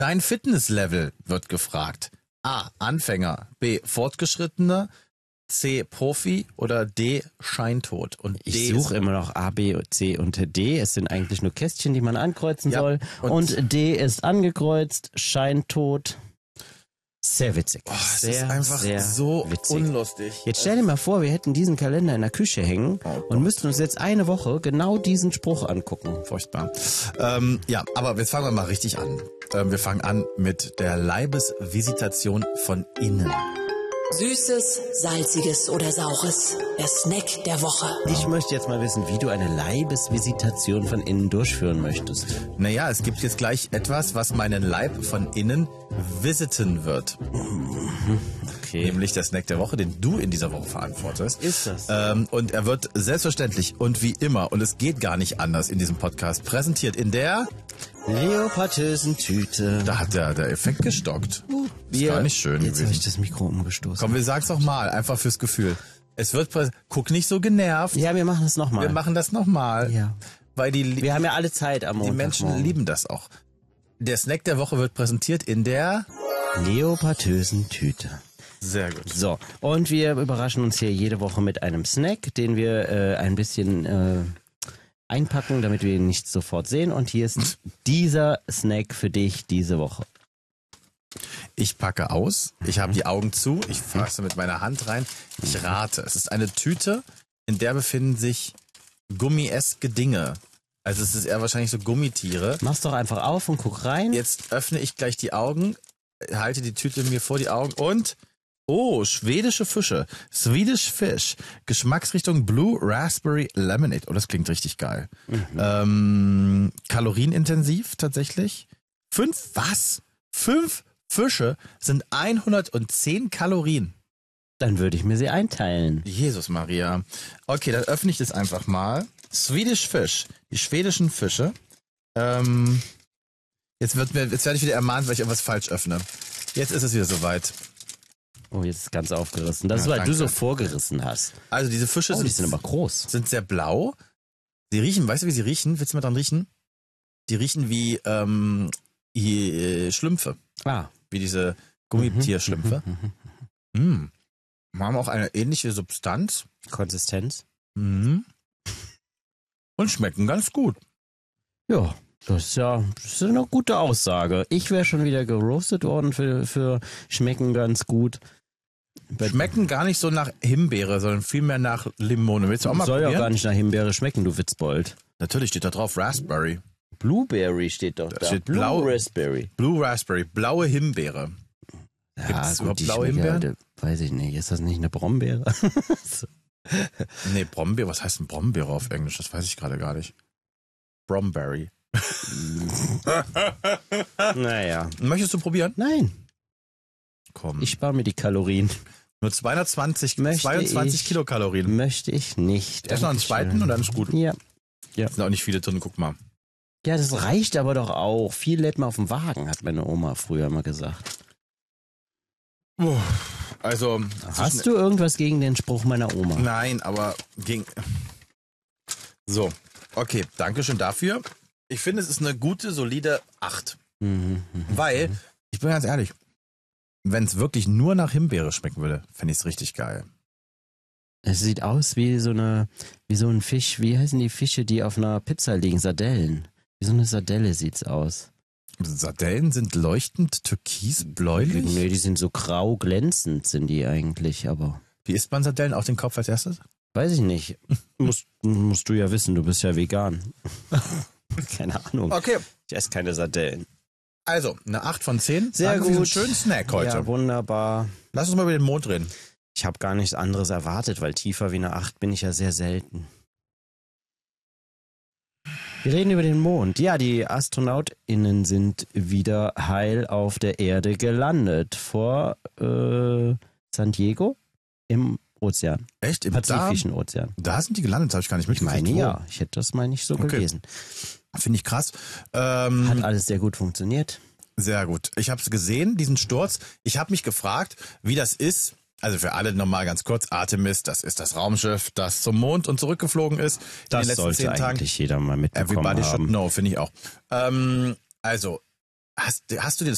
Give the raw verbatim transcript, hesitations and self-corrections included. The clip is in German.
Dein Fitnesslevel wird gefragt. A. Anfänger. B. Fortgeschrittener. C. Profi oder D. Scheintod. Und ich D suche ist- immer noch A, B, C und D. Es sind eigentlich nur Kästchen, die man ankreuzen Ja, soll. und- Und, D ist angekreuzt, Scheintod. Sehr witzig. Oh, es sehr, ist einfach sehr so witzig. unlustig. Jetzt stell dir mal vor, wir hätten diesen Kalender in der Küche hängen Oh Gott. und müssten uns jetzt eine Woche genau diesen Spruch angucken. Furchtbar. Ähm, ja, aber jetzt fangen wir mal richtig an. Ähm, wir fangen an mit der Leibesvisitation von innen. Süßes, salziges oder saures. Der Snack der Woche. Ich möchte jetzt mal wissen, wie du eine Leibesvisitation von innen durchführen möchtest. Naja, es gibt jetzt gleich etwas, was meinen Leib von innen visiten wird. Okay. Nämlich der Snack der Woche, den du in dieser Woche verantwortest. Ist das? Ähm, und er wird selbstverständlich und wie immer, und es geht gar nicht anders in diesem Podcast, präsentiert in der... Leopartösen Tüte. Da hat der, der Effekt gestockt. Ist Wir- gar nicht schön Jetzt habe ich gewesen. das Mikro umgestoßen. Komm, wir sagen's doch mal, einfach fürs Gefühl. Es wird prä- Guck nicht so genervt. Ja, wir machen es nochmal. Wir machen das nochmal. Ja. Weil die, Wir haben ja alle Zeit am die Montag. Menschen lieben das auch. Der Snack der Woche wird präsentiert in der... Leopartösen Tüte. Sehr gut. So, und wir überraschen uns hier jede Woche mit einem Snack, den wir äh, ein bisschen äh, einpacken, damit wir ihn nicht sofort sehen. Und hier ist dieser Snack für dich diese Woche. Ich packe aus, ich habe die Augen zu, ich fasse mit meiner Hand rein, ich rate. Es ist eine Tüte, in der befinden sich gummieske Dinge. Also es ist eher wahrscheinlich so Gummitiere. Mach's doch einfach auf und guck rein. Jetzt öffne ich gleich die Augen, halte die Tüte mir vor die Augen und... Oh, schwedische Fische. Swedish Fish. Geschmacksrichtung Blue Raspberry Lemonade. Oh, das klingt richtig geil. Mhm. Ähm, kalorienintensiv tatsächlich. Fünf, was? Fünf Fische sind hundertzehn Kalorien. Dann würde ich mir sie einteilen. Jesus Maria. Okay, dann öffne ich das einfach mal. Swedish Fish. Die schwedischen Fische. Ähm, jetzt, wird mir, jetzt werde ich wieder ermahnt, weil ich irgendwas falsch öffne. Jetzt ist es wieder soweit. Oh, jetzt ist es ganz aufgerissen. Das Ja, ist, weil danke. du so vorgerissen hast. Also diese Fische Oh, die sind, sind aber groß. sind sehr blau. Sie riechen, weißt du, wie sie riechen? Willst du mal dran riechen? Die riechen wie ähm, äh, Schlümpfe. Ah. Wie diese Gummitierschlümpfe. Mhm. Mhm. Haben auch eine ähnliche Substanz. Konsistenz? Mhm. Und schmecken ganz gut. Ja, das ist ja das ist eine gute Aussage. Ich wäre schon wieder geroastet worden für, für schmecken ganz gut. Bei- Schmecken gar nicht so nach Himbeere, sondern vielmehr nach Limone. Willst du auch mal Soll ja probieren? gar nicht nach Himbeere schmecken, du Witzbold. Natürlich steht da drauf Raspberry. Blueberry steht doch da. steht Blue blau. Raspberry. Blue Raspberry, blaue Himbeere. Gibt's überhaupt die blaue schmecken ja, Himbeeren? da- weiß ich nicht. Ist das nicht eine Brombeere? Nee, Brombeere, was heißt denn Brombeere auf Englisch? Das weiß ich gerade gar nicht. Bromberry. Naja. Möchtest du probieren? Nein, Komm. ich spare mir die Kalorien. Nur zweihundertzwanzig, Möchte zweiundzwanzig ich- Kilokalorien. Möchte ich nicht. Erst noch einen zweiten Dankeschön. und dann ist gut. Ja. Sind auch nicht viele drin, guck mal. Ja, das reicht aber doch auch. Viel lädt man auf dem Wagen, hat meine Oma früher mal gesagt. Also, Hast du irgendwas gegen den Spruch meiner Oma? Nein, aber ging. So, okay, danke schön dafür. Ich finde, es ist eine gute, solide acht. Mhm. mhm. Weil, ich bin ganz ehrlich, wenn es wirklich nur nach Himbeere schmecken würde, fände ich es richtig geil. Es sieht aus wie so eine, wie so ein Fisch. Wie heißen die Fische, die auf einer Pizza liegen? Sardellen. Wie so eine Sardelle sieht's aus. Sardellen sind leuchtend türkisbläulich. Nee, die sind so grau glänzend, sind die eigentlich, aber Wie isst man Sardellen? Auf den Kopf als erstes? weiß ich nicht. Musst, musst du ja wissen, du bist ja vegan. Keine Ahnung. Okay, Ich esse keine Sardellen. also eine acht von zehn. Sehr Danke für diesen gut. schönen Snack heute. Ja, wunderbar. Lass uns mal über den Mond reden. Ich habe gar nichts anderes erwartet, weil tiefer wie eine acht bin ich ja sehr selten. Wir reden über den Mond. Ja, die AstronautInnen sind wieder heil auf der Erde gelandet. Vor äh, San Diego im Ozean. Echt? Im da, Pazifischen Ozean. da sind die gelandet, habe ich gar nicht Ich mitgekriegt. meine Wo? ja, ich hätte das mal nicht so Okay. gelesen. Finde ich krass. Ähm, Hat alles sehr gut funktioniert. Sehr gut. Ich habe es gesehen, diesen Sturz. Ich habe mich gefragt, wie das ist. Also für alle nochmal ganz kurz, Artemis, das ist das Raumschiff, das zum Mond und zurückgeflogen ist in Das den letzten sollte zehn Tagen. eigentlich jeder mal mitbekommen Everybody should haben. know, finde ich auch. Ähm, also, hast, hast du dir das